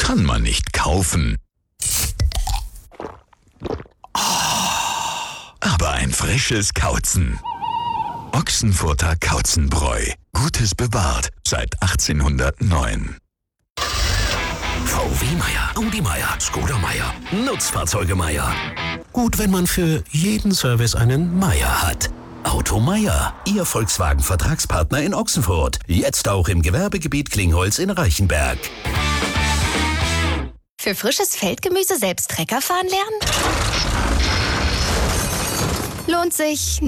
kann man nicht kaufen. Aber ein frisches Kauzen. Ochsenfurter Kauzenbräu. Gutes bewahrt seit 1809. VW Meier, Audi Meier, Skoda Meier, Nutzfahrzeuge Meier. Gut, wenn man für jeden Service einen Meier hat. Auto Meier, Ihr Volkswagen-Vertragspartner in Ochsenfurt. Jetzt auch im Gewerbegebiet Klingholz in Reichenberg. Für frisches Feldgemüse selbst Trecker fahren lernen? Lohnt sich